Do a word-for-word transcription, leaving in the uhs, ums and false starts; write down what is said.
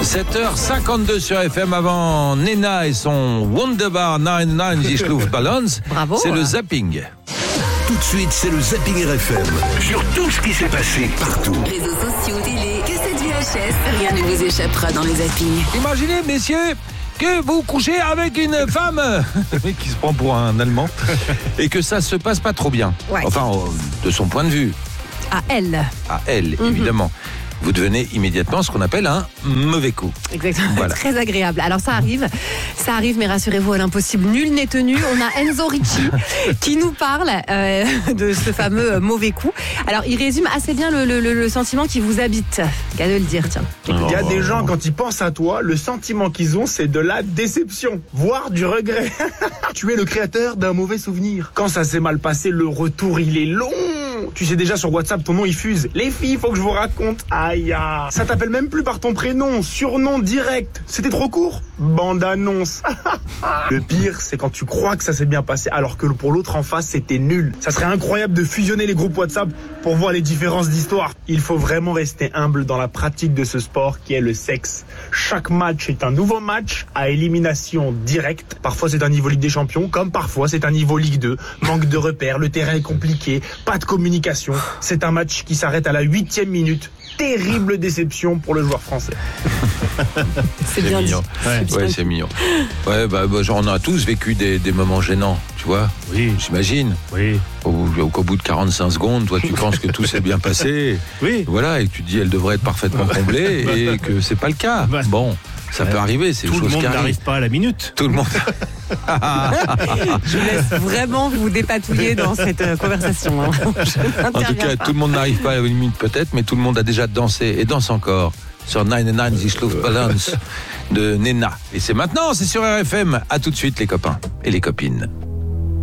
sept heures cinquante-deux sur F M avant Nena et son Wunderbar quatre-vingt-dix Luftballons. Bravo. C'est le zapping. Tout de suite, c'est le Zapping R F M. Sur tout ce qui s'est passé partout. Réseaux sociaux, télé, cassettes V H S, rien ne vous échappera dans les zappings. Imaginez, messieurs, que vous couchez avec une femme le mec qui se prend pour un Allemand et que ça se passe pas trop bien. Ouais. Enfin, de son point de vue. À elle. À elle, mm-hmm. évidemment. Vous devenez immédiatement ce qu'on appelle un mauvais coup. Exactement, voilà. Très agréable. Alors ça arrive, ça arrive, mais rassurez-vous, à l'impossible, nul n'est tenu. On a Enzo Ricci qui nous parle euh, de ce fameux mauvais coup. Alors il résume assez bien le, le, le sentiment qui vous habite. Qu'à de le dire, tiens. Il y a des gens, quand ils pensent à toi, le sentiment qu'ils ont, c'est de la déception, voire du regret. Tu es le créateur d'un mauvais souvenir. Quand ça s'est mal passé, le retour, il est long. Tu sais déjà sur WhatsApp, ton nom il fuse. Les filles, faut que je vous raconte. Aïe, aïe. Ça t'appelle même plus par ton prénom, surnom direct. C'était trop court. Bande annonce. Le pire, c'est quand tu crois que ça s'est bien passé, alors que pour l'autre en face, c'était nul. Ça serait incroyable de fusionner les groupes WhatsApp pour voir les différences d'histoire. Il faut vraiment rester humble dans la pratique de ce sport qui est le sexe. Chaque match est un nouveau match à élimination directe. Parfois c'est un niveau Ligue des Champions, comme parfois c'est un niveau Ligue deux. Manque de repères, le terrain est compliqué, pas de communication. C'est un match qui s'arrête à la huitième minute. Terrible déception pour le joueur français. C'est, c'est bien mignon. dit. Ouais, c'est, ouais, c'est mignon. Ouais, bah, bah, genre, on a tous vécu des, des moments gênants, tu vois. Oui. J'imagine. Oui. Au, au bout de quarante-cinq secondes, toi, tu penses que tout s'est bien passé. Oui. Voilà, et que tu te dis, elle devrait être parfaitement comblée, et que c'est pas le cas. Bon. Ça peut arriver, c'est des choses qui arrivent. Tout le monde n'arrive pas à la minute. Tout le monde. Je vous laisse vraiment vous dépatouiller dans cette euh, conversation. Hein. En tout cas, pas. Tout le monde n'arrive pas à la minute peut-être, mais tout le monde a déjà dansé et danse encore sur quatre-vingt-dix Luftballons de Nena. Et c'est maintenant, c'est sur R F M. À tout de suite les copains et les copines.